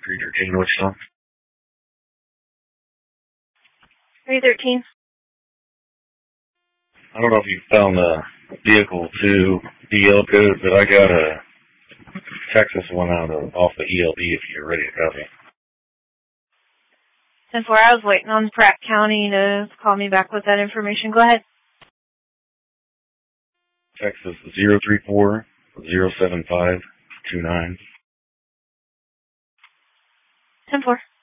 313 Wichita. 313. I don't know if you found the vehicle 2 DL code, but I got a Texas one off the ELD if you're ready to copy. 10-4, I was waiting on Pratt County to call me back with that information. Go ahead. Texas 034-07529. 10-4.